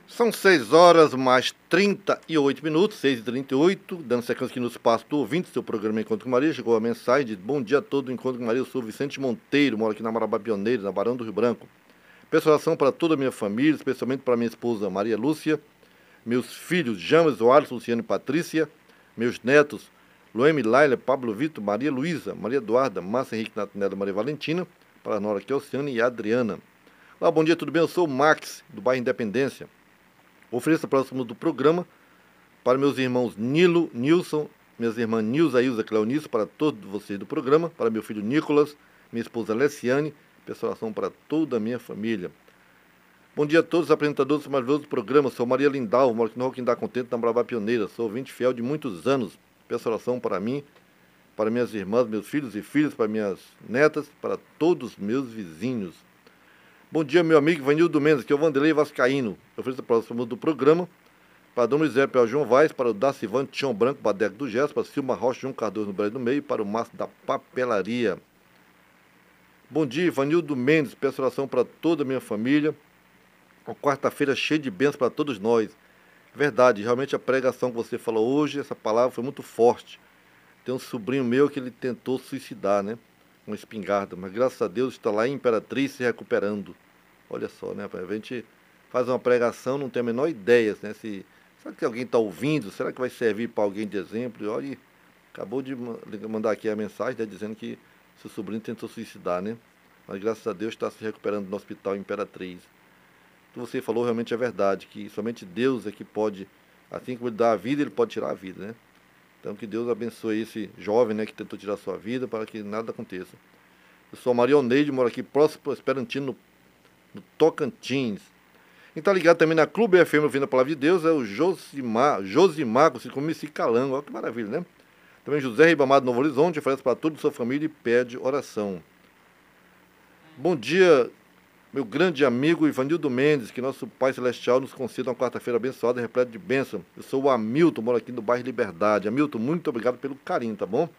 São 6 horas mais 38 minutos, 6h38, dando sequência aqui no espaço do ouvinte, seu programa Encontro com Maria. Chegou a mensagem de bom dia a todo o Encontro com Maria. Eu sou Vicente Monteiro, moro aqui na Marabá Pioneiro, na Barão do Rio Branco. Peço oração para toda a minha família, especialmente para minha esposa Maria Lúcia, meus filhos James, Alisson, Luciano e Patrícia, meus netos Lueme, Laila, Pablo Vitor, Maria Luísa, Maria Eduarda, Márcia Henrique, Natanela, Maria Valentina, para a Nora Kelciane e a Adriana. Olá, bom dia, tudo bem? Eu sou o Max, do bairro Independência. Ofereço próximo do programa para meus irmãos Nilo, Nilson, minhas irmãs Nilza, Ilza, Cleonice, para todos vocês do programa, para meu filho Nicolas, minha esposa Alessiane, peço oração para toda a minha família. Bom dia a todos os apresentadores do maravilhoso programa. Sou Maria Lindau, moro aqui no Roquindá Contente, na Marabá Pioneira. Sou ouvinte fiel de muitos anos. Peço oração para mim, para minhas irmãs, meus filhos e filhas, para minhas netas, para todos os meus vizinhos. Bom dia, meu amigo Vanildo Mendes, que é o Vanderlei Vascaíno. Eu ofereço a próxima do programa para Dom José, para o João Vaz, para o Dacivante, Tião Branco, Badeco do Gesso, para Silma Rocha, João Cardoso no Brejo do Meio, para o Márcio da Papelaria. Bom dia, Vanildo Mendes, peço oração para toda a minha família. Uma quarta-feira cheia de bênçãos para todos nós. Verdade, realmente a pregação que você falou hoje, essa palavra foi muito forte. Tem um sobrinho meu que ele tentou suicidar, né? Uma espingarda, mas graças a Deus está lá em Imperatriz se recuperando. Olha só, né? A gente faz uma pregação, não tem a menor ideia, né? Será que alguém está ouvindo? Será que vai servir para alguém de exemplo? E olha, acabou de mandar aqui a mensagem, né, dizendo que seu sobrinho tentou suicidar, né? Mas graças a Deus está se recuperando no hospital Imperatriz. O que você falou realmente é verdade, que somente Deus é que pode, assim como Ele dá a vida, Ele pode tirar a vida, né? Então que Deus abençoe esse jovem, né, que tentou tirar a sua vida, para que nada aconteça. Eu sou a Maria Oneide, moro aqui próximo ao Esperantino, no Tocantins. E está ligado também na Clube FM ouvindo a Palavra de Deus, é o Josimar, como esse calango, olha que maravilha, né? Também José Ribamar do Novo Horizonte, oferece para toda a sua família e pede oração. Bom dia, meu grande amigo Ivanildo Mendes, que nosso Pai Celestial nos conceda uma quarta-feira abençoada e repleta de bênção. Eu sou o Hamilton, moro aqui no bairro Liberdade. Hamilton, muito obrigado pelo carinho, tá bom?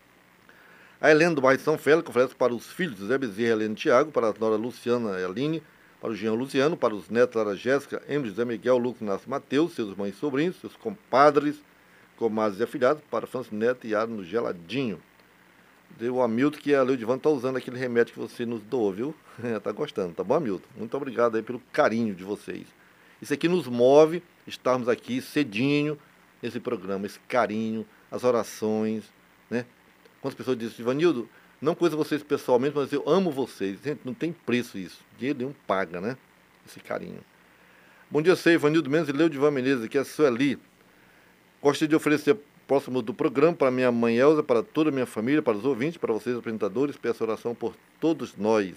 A Helena do bairro São Félix oferece para os filhos José Bezerra, Helena e Tiago, para a nora Luciana e Aline, para o Jean Luciano, para os netos Lara Jéssica, Emily, José Miguel, Lucas, Inácio Mateus, seus irmãos e sobrinhos, seus compadres, comadres e afilhados, para Francisco Neto e Arno Geladinho. Deu o Hamilton que a Leodivan está usando aquele remédio que você nos doou, viu? Está gostando, tá bom, Hamilton? Muito obrigado aí pelo carinho de vocês. Isso aqui nos move, estarmos aqui cedinho nesse programa, esse carinho, as orações, né? Quantas pessoas dizem, Ivanildo, não conheço vocês pessoalmente, mas eu amo vocês. Gente, não tem preço isso. Dinheiro nenhum paga, né? Esse carinho. Bom dia, sei, Ivanildo Mendes e Leodivan Menezes, aqui é a Sueli. Gostaria de oferecer próximo do programa para minha mãe Elza, para toda a minha família, para os ouvintes, para vocês apresentadores, peço oração por todos nós.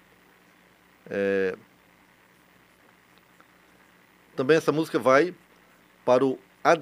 Também essa música vai para o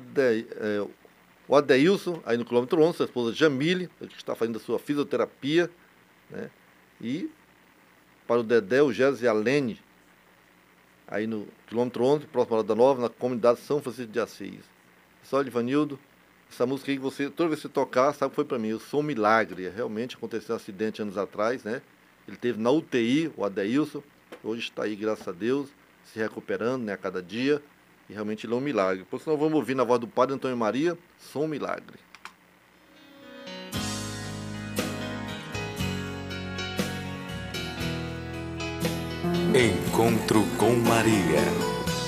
Adeilson, aí no quilômetro 11, sua esposa Jamile, que está fazendo a sua fisioterapia, né? E para o Dedé, o Gés e a Lene, aí no quilômetro 11, próximo à Roda Nova, na comunidade São Francisco de Assis. Só, Ivanildo, essa música aí, toda vez que você tocar, sabe que foi para mim. Eu sou um milagre. Realmente aconteceu um acidente anos atrás, né? Ele teve na UTI, o Adeilson. Hoje está aí, graças a Deus, se recuperando, né, a cada dia. E realmente ele é um milagre. Por isso nós vamos ouvir na voz do Padre Antônio Maria, Sou um Milagre. Encontro com Maria.